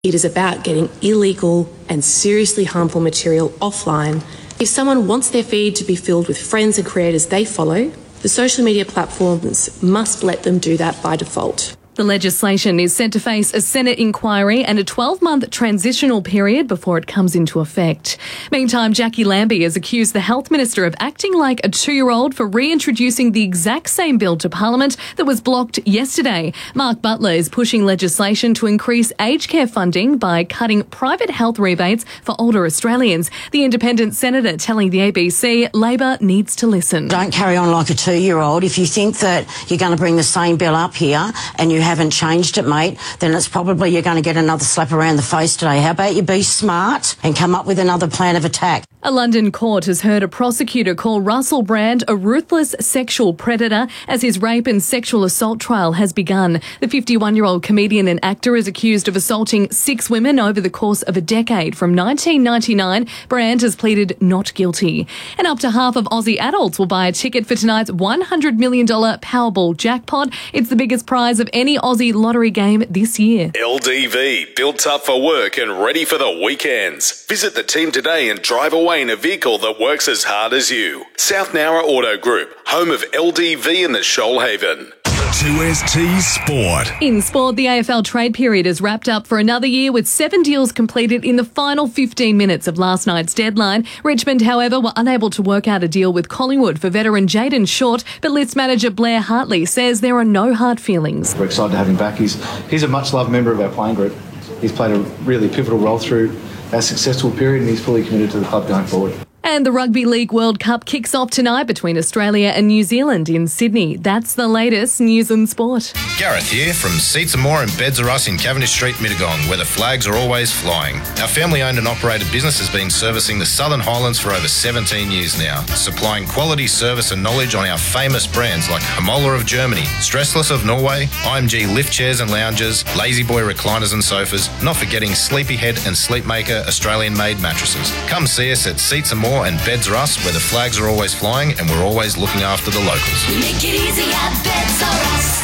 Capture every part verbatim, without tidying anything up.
It is about getting illegal and seriously harmful material offline. If someone wants their feed to be filled with friends and creators they follow, the social media platforms must let them do that by default. The legislation is set to face a Senate inquiry and a twelve-month transitional period before it comes into effect. Meantime, Jackie Lambie has accused the Health Minister of acting like a two-year-old for reintroducing the exact same bill to Parliament that was blocked yesterday. Mark Butler is pushing legislation to increase aged care funding by cutting private health rebates for older Australians. The independent senator telling the A B C Labor needs to listen. Don't carry on like a two-year-old. If you think that you're going to bring the same bill up here and you haven't changed it, mate, then it's probably you're going to get another slap around the face today. How about you be smart and come up with another plan of attack? A London court has heard a prosecutor call Russell Brand a ruthless sexual predator as his rape and sexual assault trial has begun. The fifty-one-year-old comedian and actor is accused of assaulting six women over the course of a decade. From nineteen ninety-nine, Brand has pleaded not guilty. And up to half of Aussie adults will buy a ticket for tonight's one hundred million dollars Powerball jackpot. It's the biggest prize of any Aussie lottery game this year. L D V, built tough for work and ready for the weekends. Visit the team today and drive away in a vehicle that works as hard as you. South Nowra Auto Group, home of L D V in the Shoalhaven. two S T Sport. In sport, the A F L trade period is wrapped up for another year with seven deals completed in the final fifteen minutes of last night's deadline. Richmond, however, were unable to work out a deal with Collingwood for veteran Jayden Short, but List manager Blair Hartley says there are no hard feelings. We're excited to have him back. He's, he's a much-loved member of our playing group. He's played a really pivotal role through our successful period and he's fully committed to the club going forward. And the Rugby League World Cup kicks off tonight between Australia and New Zealand in Sydney. That's the latest news and sport. Gareth here from Seats and More and Beds Are Us in Cavendish Street, Mittagong, where the flags are always flying. Our family-owned and operated business has been servicing the Southern Highlands for over seventeen years now, supplying quality service and knowledge on our famous brands like Hamola of Germany, Stressless of Norway, I M G lift chairs and lounges, Lazy Boy recliners and sofas, not forgetting Sleepyhead and Sleepmaker Australian-made mattresses. Come see us at Seats and More and Beds Are Us, where the flags are always flying and we're always looking after the locals. Make it easy at Beds Are Us.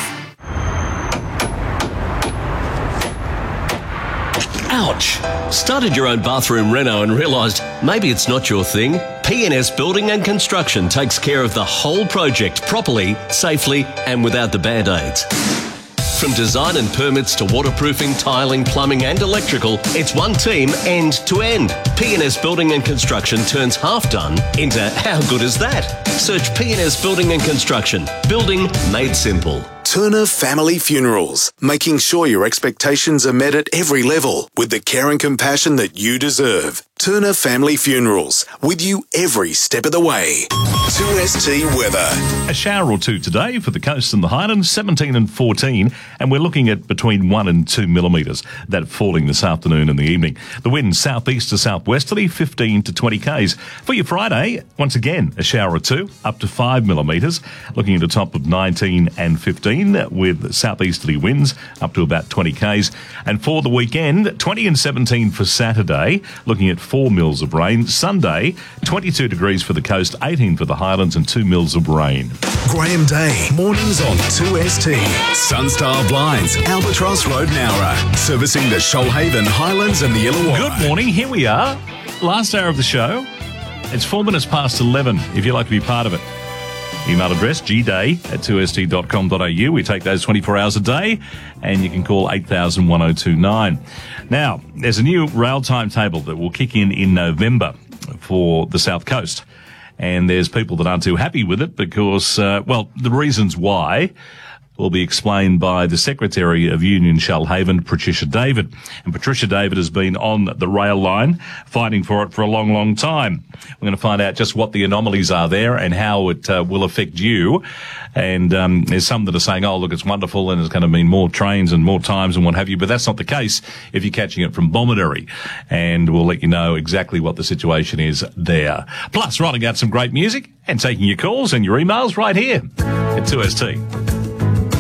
Ouch! Started your own bathroom reno and realised maybe it's not your thing? P N S Building and Construction takes care of the whole project properly, safely and without the band-aids. From design and permits to waterproofing, tiling, plumbing and electrical, it's one team end to end. P N S Building and Construction turns half done into how good is that? Search P N S Building and Construction. Building made simple. Turner Family Funerals, making sure your expectations are met at every level with the care and compassion that you deserve. Turner Family Funerals, with you every step of the way. two S T weather. A shower or two today for the coast and the Highlands, seventeen and fourteen, and we're looking at between one and two millimetres. That falling this afternoon and the evening. The wind southeast to southwesterly, fifteen to twenty k's. For your Friday, once again, a shower or two, up to five millimetres, looking at a top of nineteen and fifteen, with southeasterly winds up to about twenty k's. And for the weekend, twenty and seventeen for Saturday, looking at four mils of rain. Sunday, twenty-two degrees for the coast, eighteen for the Highlands and two mils of rain. Graham Day, mornings on two S T. Sunstar Blinds, Albatross Road, Nowra. Servicing the Shoalhaven, Highlands and the Illawarra. Good morning, here we are. Last hour of the show. It's four minutes past eleven, if you'd like to be part of it. Email address g day at two s t dot com dot a u. We take those twenty-four hours a day, and you can call eight thousand one oh two nine. Now, there's a new rail timetable that will kick in in November for the South Coast. And there's people that aren't too happy with it because, uh, well, the reasons why will be explained by the Secretary of Union Shoalhaven, Patricia David. And Patricia David has been on the rail line fighting for it for a long, long time. We're going to find out just what the anomalies are there and how it uh, will affect you. And um, there's some that are saying, oh, look, it's wonderful and it's going to mean more trains and more times and what have you. But that's not the case if you're catching it from Bomaderry. And we'll let you know exactly what the situation is there. Plus, writing out some great music and taking your calls and your emails right here at two S T.